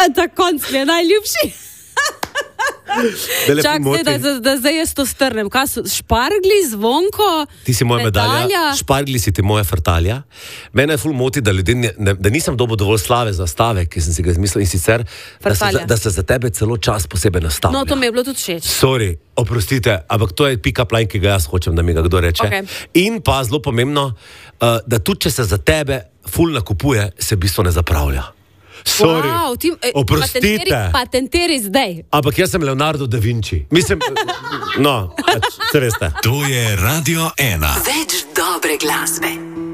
Ta konc mi je najljubši. Čak, da zdaj jaz to strnem. Kaj so špargli, zvonko, ti si moja medalja, medalja? špargli si ti moja frtalja. Mene je ful moti, da ljudje da nisem dobil dovolj slave za stave, ki sem si ga izmislil in sicer, da se za tebe celo čas posebej nastavlja. No, to mi je bilo tudi všeč. Sorry, oprostite, ampak to je pick-up line, ki ga jaz hočem, da mi ga kdo reče. Okay. In pa zelo pomembno, da tudi če se za tebe ful nakupuje, se v bistvu ne zapravlja. Sorry, wow, oprostite. Patenteri zdaj. Ampak jaz sem Leonardo da Vinci. Mislim, no, se veste. To je Radio 1. Več dobre glasbe.